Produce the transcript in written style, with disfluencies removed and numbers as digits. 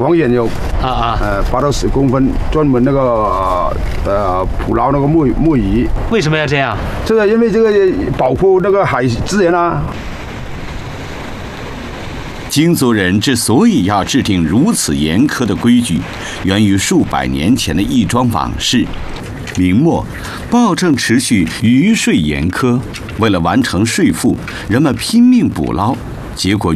方眼有8到10公分，专门那个捕捞那个木鱼。 为什么要这样？ 这个因为这个保护那个海资源啊。 京族人之所以要制定如此严苛的规矩，源于数百年前的一桩往事。明末，暴政持续，渔税严苛，为了完成税赋，人们拼命捕捞，结果